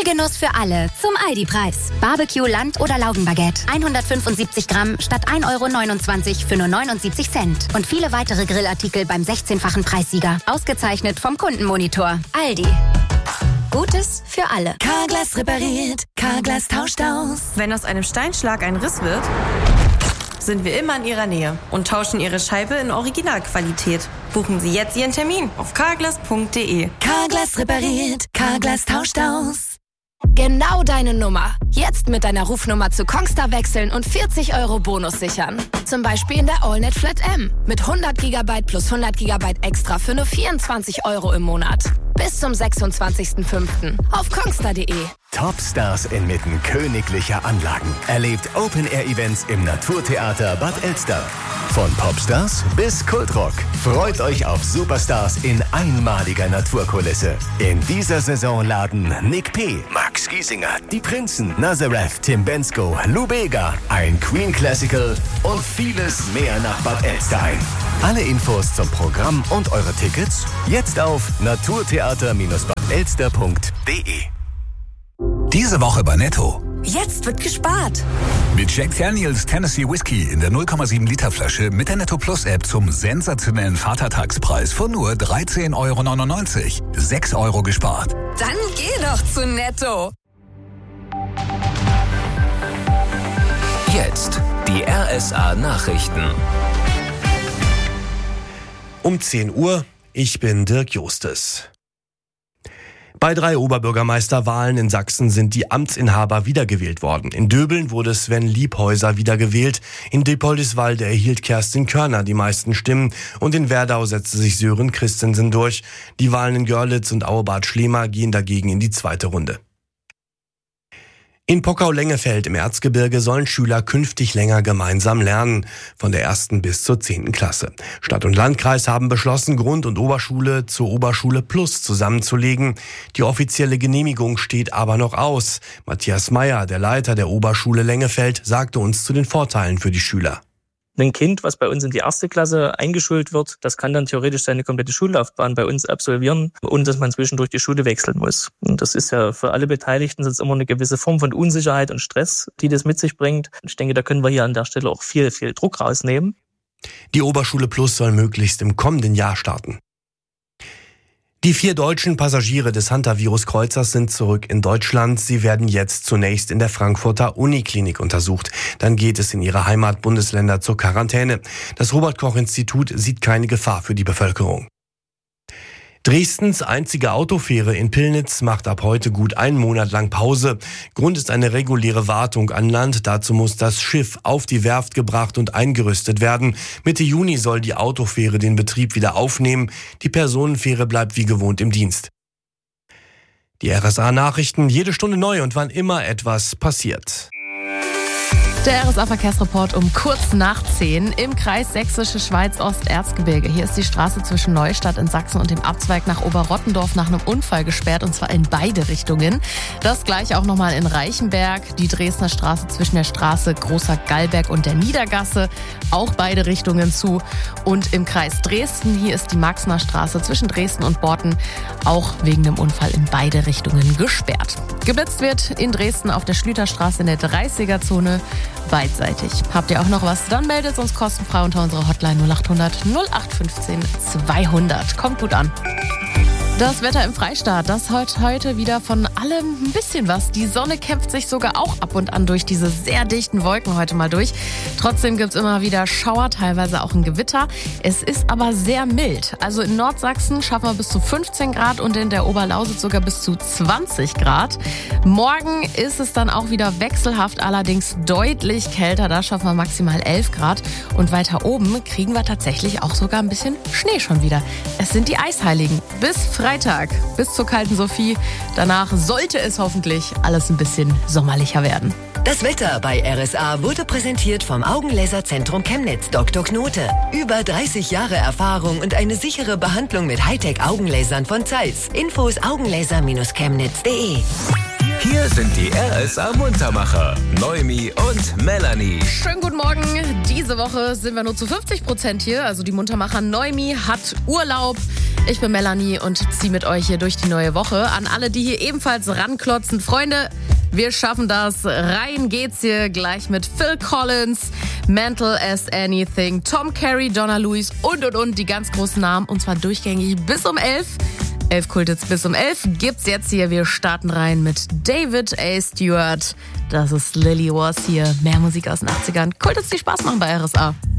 Grillgenuss für alle zum Aldi-Preis. Barbecue, Land- oder Laugenbaguette. 175 Gramm statt 1,29 € für nur 79 Cent. Und viele weitere Grillartikel beim 16-fachen Preissieger. Ausgezeichnet vom Kundenmonitor. Aldi. Gutes für alle. Carglass repariert, Carglass tauscht aus. Wenn aus einem Steinschlag ein Riss wird, sind wir immer in Ihrer Nähe und tauschen Ihre Scheibe in Originalqualität. Buchen Sie jetzt Ihren Termin auf carglass.de. Carglass repariert, Carglass tauscht aus. Genau deine Nummer. Jetzt mit deiner Rufnummer zu Kongstar wechseln und 40 € Bonus sichern. Zum Beispiel in der AllNet Flat M. Mit 100 GB plus 100 GB extra für nur 24 € im Monat. Bis zum 26.05. auf kongstar.de. Topstars inmitten königlicher Anlagen. Erlebt Open-Air-Events im Naturtheater Bad Elster. Von Popstars bis Kultrock. Freut euch auf Superstars in einmaliger Naturkulisse. In dieser Saison laden Nick P., Max Giesinger, Die Prinzen, Nazareth, Tim Bensko, Lou Bega, ein Queen Classical und vieles mehr nach Bad Elster ein. Alle Infos zum Programm und eure Tickets jetzt auf naturtheater-badelster.de. Diese Woche bei Netto. Jetzt wird gespart. Mit Jack Daniels Tennessee Whiskey in der 0,7 Liter Flasche mit der Netto Plus App zum sensationellen Vatertagspreis von nur 13,99 €. 6 € gespart. Dann geh doch zu Netto. Jetzt die RSA Nachrichten. Um 10 Uhr, ich bin Dirk Justes. Bei 3 Oberbürgermeisterwahlen in Sachsen sind die Amtsinhaber wiedergewählt worden. In Döbeln wurde Sven Liebhäuser wiedergewählt. In Diepoldiswalde erhielt Kerstin Körner die meisten Stimmen. Und in Werdau setzte sich Sören Christensen durch. Die Wahlen in Görlitz und Auebad Schlema gehen dagegen in die zweite Runde. In Pockau-Lengefeld im Erzgebirge sollen Schüler künftig länger gemeinsam lernen, von der 1. bis zur 10. Klasse. Stadt und Landkreis haben beschlossen, Grund- und Oberschule zur Oberschule Plus zusammenzulegen. Die offizielle Genehmigung steht aber noch aus. Matthias Meyer, der Leiter der Oberschule Lengefeld, sagte uns zu den Vorteilen für die Schüler. Ein Kind, was bei uns in die 1. Klasse eingeschult wird, das kann dann theoretisch seine komplette Schullaufbahn bei uns absolvieren, ohne dass man zwischendurch die Schule wechseln muss. Und das ist ja für alle Beteiligten sonst immer eine gewisse Form von Unsicherheit und Stress, die das mit sich bringt. Ich denke, da können wir hier an der Stelle auch viel Druck rausnehmen. Die Oberschule Plus soll möglichst im kommenden Jahr starten. Die 4 deutschen Passagiere des Hantavirus-Kreuzers sind zurück in Deutschland. Sie werden jetzt zunächst in der Frankfurter Uniklinik untersucht. Dann geht es in ihre Heimatbundesländer zur Quarantäne. Das Robert-Koch-Institut sieht keine Gefahr für die Bevölkerung. Dresdens einzige Autofähre in Pillnitz macht ab heute gut einen Monat lang Pause. Grund ist eine reguläre Wartung an Land. Dazu muss das Schiff auf die Werft gebracht und eingerüstet werden. Mitte Juni soll die Autofähre den Betrieb wieder aufnehmen. Die Personenfähre bleibt wie gewohnt im Dienst. Die RSA-Nachrichten, jede Stunde neu und wann immer etwas passiert. Der RSA-Verkehrsreport um kurz nach 10 im Kreis Sächsische Schweiz-Ost-Erzgebirge. Hier ist die Straße zwischen Neustadt in Sachsen und dem Abzweig nach Oberrottendorf nach einem Unfall gesperrt, und zwar in beide Richtungen. Das gleiche auch nochmal in Reichenberg, die Dresdner Straße zwischen der Straße Großer Gallberg und der Niedergasse, auch beide Richtungen zu. Und im Kreis Dresden, hier ist die Maxner Straße zwischen Dresden und Borten auch wegen dem Unfall in beide Richtungen gesperrt. Geblitzt wird in Dresden auf der Schlüterstraße in der 30er-Zone. Beidseitig. Habt ihr auch noch was? Dann meldet uns kostenfrei unter unserer Hotline 0800 0815 200. Kommt gut an. Das Wetter im Freistaat, das heute wieder von allem ein bisschen was. Die Sonne kämpft sich sogar auch ab und an durch diese sehr dichten Wolken heute mal durch. Trotzdem gibt's immer wieder Schauer, teilweise auch ein Gewitter. Es ist aber sehr mild. Also in Nordsachsen schaffen wir bis zu 15 Grad und in der Oberlausitz sogar bis zu 20 Grad. Morgen ist es dann auch wieder wechselhaft, allerdings deutlich kälter. Da schaffen wir maximal 11 Grad. Und weiter oben kriegen wir tatsächlich auch sogar ein bisschen Schnee schon wieder. Es sind die Eisheiligen. Bis Freitag, bis zur kalten Sophie. Danach sollte es hoffentlich alles ein bisschen sommerlicher werden. Das Wetter bei RSA wurde präsentiert vom Augenlaserzentrum Chemnitz Dr. Knote. Über 30 Jahre Erfahrung und eine sichere Behandlung mit Hightech-Augenlasern von Zeiss. Infos augenlaser-chemnitz.de. Hier sind die RSA-Muntermacher, Noemi und Melanie. Schönen guten Morgen. Diese Woche sind wir nur zu 50% hier. Also die Muntermacher Noemi hat Urlaub. Ich bin Melanie und ziehe mit euch hier durch die neue Woche. An alle, die hier ebenfalls ranklotzen. Freunde, wir schaffen das. Rein geht's hier gleich mit Phil Collins, Mental as Anything, Tom Carey, Donna Lewis und die ganz großen Namen. Und zwar durchgängig bis um 11. 11 Kultits bis um 11 gibt's jetzt hier. Wir starten rein mit David A. Stewart. Das ist Lily Was hier. Mehr Musik aus den 80ern. Kultits, die Spaß machen bei RSA.